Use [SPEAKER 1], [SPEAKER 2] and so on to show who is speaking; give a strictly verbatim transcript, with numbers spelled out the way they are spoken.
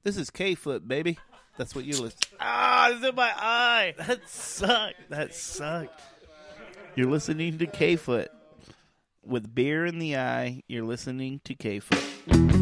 [SPEAKER 1] This is K-Foot, baby. That's what you listen.
[SPEAKER 2] Ah, it's in my eye.
[SPEAKER 1] That sucked. That sucked. You're listening to K-Foot. With beer in the eye, you're listening to K-Foot.